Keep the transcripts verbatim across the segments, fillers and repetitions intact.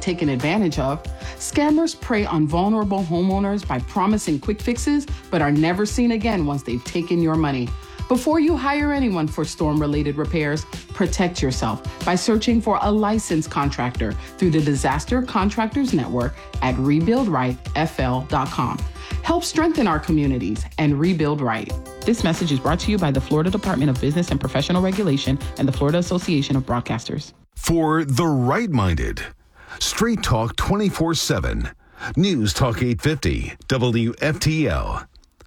taken advantage of. Scammers prey on vulnerable homeowners by promising quick fixes, but are never seen again once they've taken your money. Before you hire anyone for storm-related repairs, protect yourself by searching for a licensed contractor through the Disaster Contractors Network at rebuild right f l dot com. Help strengthen our communities and rebuild right. This message is brought to you by the Florida Department of Business and Professional Regulation and the Florida Association of Broadcasters. For the right-minded, Straight Talk twenty-four seven, News Talk eight fifty, W F T L.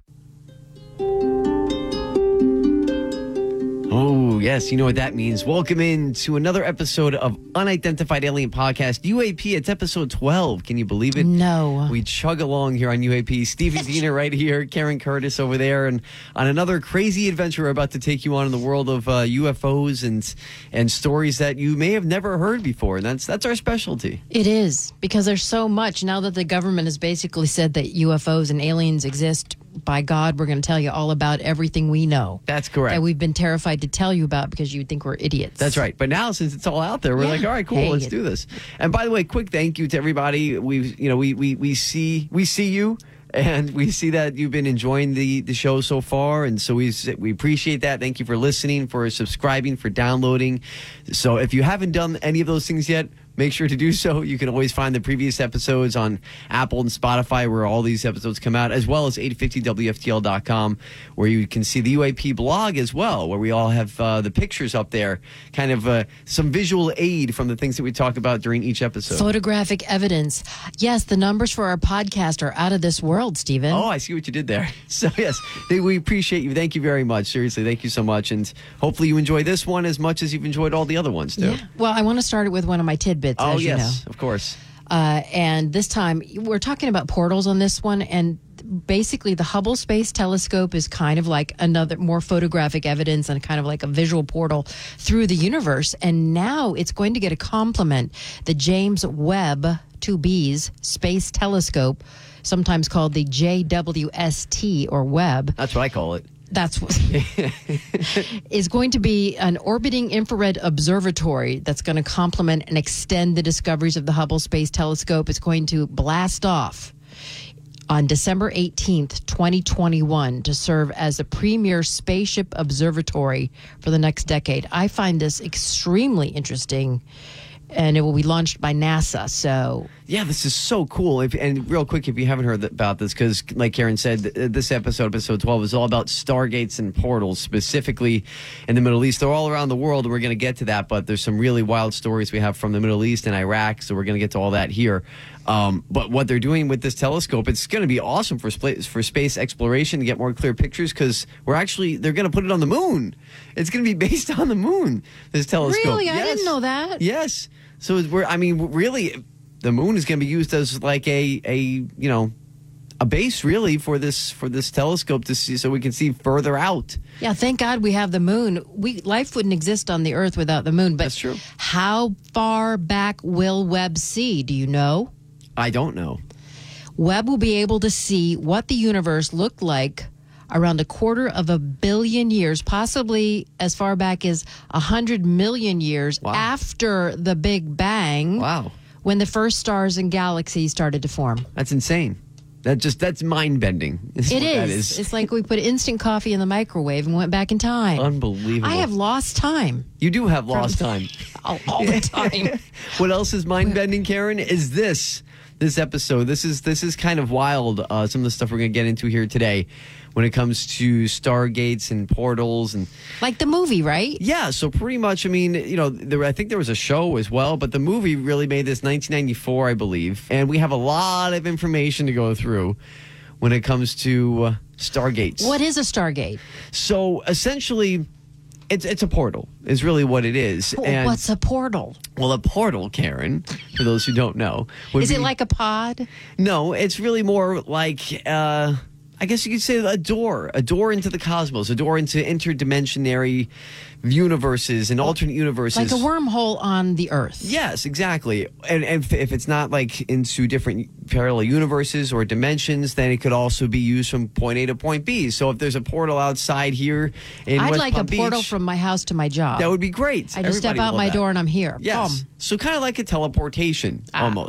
Oh, yes, you know what that means. Welcome in to another episode of Unidentified Alien Podcast, U A P. It's episode twelve. Can you believe it? No. We chug along here on U A P. Stevie Diener right here, Karen Curtis over there, and on another crazy adventure we're about to take you on in the world of uh, U F Os and and stories that you may have never heard before. And that's that's our specialty. It is, because there's so much now that the government has basically said that U F Os and aliens exist. By God, we're going to tell you all about everything we know. That's correct. That we've been terrified to tell you about because you'd think we're idiots. That's right. But now, since it's all out there, we're Yeah. like, all right, cool, Hey, let's it- do this. And by the way, quick thank you to everybody. We've, you know, we we we see we see you. And we see that you've been enjoying the, the show so far, and so we we appreciate that. Thank you for listening, for subscribing, for downloading. So if you haven't done any of those things yet, make sure to do so. You can always find the previous episodes on Apple and Spotify, where all these episodes come out, as well as eight fifty W F T L dot com, where you can see the U A P blog as well, where we all have uh, the pictures up there, kind of uh, some visual aid from the things that we talk about during each episode. Photographic evidence. Yes, the numbers for our podcast are out of this world, Stephen. Oh, I see what you did there. So, yes, they, we appreciate you. Thank you very much. Seriously, thank you so much. And hopefully you enjoy this one as much as you've enjoyed all the other ones, too. Yeah. Well, I want to start it with one of my tidbits, Oh, as you yes, know. of course. Uh, and this time, we're talking about portals on this one, and basically the Hubble Space Telescope is kind of like another more photographic evidence and kind of like a visual portal through the universe. And now it's going to get a complement, the James Webb, two B's, Space Telescope, sometimes called the J W S T or Webb. That's what I call it. That's what is going to be an orbiting infrared observatory that's going to complement and extend the discoveries of the Hubble Space Telescope. It's going to blast off on December eighteenth, twenty twenty-one, to serve as a premier spaceship observatory for the next decade. I find this extremely interesting, and it will be launched by NASA. So, Yeah, this is so cool. If, and real quick, if you haven't heard about this, because like Karen said, th- this episode, episode twelve, is all about stargates and portals, specifically in the Middle East. They're all around the world, and we're going to get to that, but there's some really wild stories we have from the Middle East and Iraq, so we're going to get to all that here. Um, but what they're doing with this telescope, it's going to be awesome for, sp- for space exploration to get more clear pictures, because we're actually, they're going to put it on the moon. It's going to be based on the moon, this telescope. really? I Yes. didn't know that. Yes. So we're, I mean, really, the moon is going to be used as like a, a, you know, a base really for this, for this telescope to see, so we can see further out. Yeah, thank God we have the moon. We life wouldn't exist on the Earth without the moon. But That's true. How far back will Webb see? Do you know? I don't know. Webb will be able to see what the universe looked like around a quarter of a billion years, possibly as far back as a hundred million years Wow. after the Big Bang. Wow. When the first stars and galaxies started to form. That's insane. That just, that's mind bending. It is. That is. It's like we put instant coffee in the microwave and went back in time. Unbelievable. I have lost time You do have lost time. all, all the time. What else is mind bending, Karen? Is this this episode? This is this is kind of wild. Uh, some of the stuff we're going to get into here today, when it comes to stargates and portals and Like the movie, right? yeah. So pretty much, I mean, you know, there, I think there was a show as well, but the movie really made this nineteen ninety-four, I believe, and we have a lot of information to go through when it comes to uh, stargates. What is a Stargate? So essentially, it's it's a portal. Is really what it is. And What's a portal? well, a portal, Karen, for those who don't know, would Is it be- like a pod? No, it's really more like, uh, I guess you could say a door, a door into the cosmos, a door into interdimensionary universes and alternate universes. Like a wormhole on the Earth. Yes, exactly. And, and if, if it's not like into different parallel universes or dimensions, then it could also be used from point A to point B. So if there's a portal outside here in I'd West like Palm a portal Beach, from my house to my job. that would be great. I just step Everybody out would my love that. door and I'm here. Yes. Boom. So kind of like a teleportation Ah. almost.